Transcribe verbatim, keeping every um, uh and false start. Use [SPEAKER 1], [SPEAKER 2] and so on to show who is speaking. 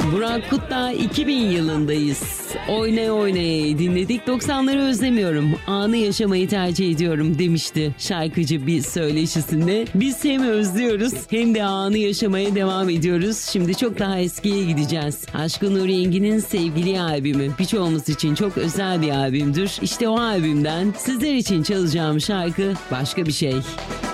[SPEAKER 1] Burak Kutluay, iki bin yılındayız. Oynay oynay dinledik. doksanları özlemiyorum, anı yaşamayı tercih ediyorum demişti şarkıcı bir söyleşisinde. Biz hem özlüyoruz hem de anı yaşamaya devam ediyoruz. Şimdi çok daha eskiye gideceğiz. Aşkın Nur Yengi'nin Sevgili albümü birçoğumuz için çok özel bir albümdür. İşte o albümden sizler için çalacağım şarkı Başka Bir Şey.